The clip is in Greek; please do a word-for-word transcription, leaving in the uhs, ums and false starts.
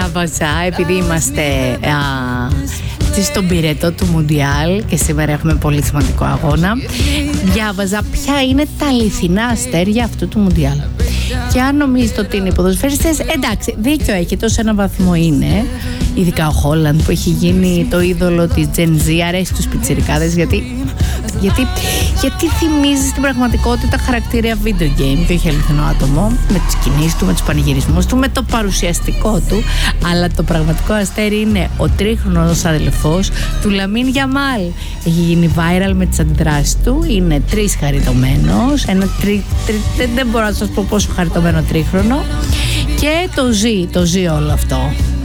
διάβαζα, επειδή είμαστε α, στον πυρετό του Μουντιάλ και σήμερα έχουμε πολύ σημαντικό αγώνα, διάβαζα ποια είναι τα αληθινά αστέρια αυτού του Μουντιάλ. Και αν νομίζετε ότι είναι οι ποδοσφαιριστές, εντάξει, δίκιο έχετε, ως ένα βαθμό είναι. Ειδικά ο Χόλαντ που έχει γίνει το είδωλο της Gen Z, αρέσει τους πιτσιρικάδες, γιατί, γιατί, γιατί θυμίζει στην πραγματικότητα χαρακτήρια video game και όχι αληθινό άτομο, με τις κινήσεις του, με τους πανηγυρισμούς του, με το παρουσιαστικό του. Αλλά το πραγματικό αστέρι είναι ο τρίχρονος αδελφός του Λαμίν Γιαμάλ. Έχει γίνει viral με τις αντιδράσεις του, είναι τρεις χαριτωμένος, ένα τρι, τρι, δεν μπορώ να σας πω πόσο χαριτωμένο τρίχρονο, και το ζει, το ζει όλο αυτό.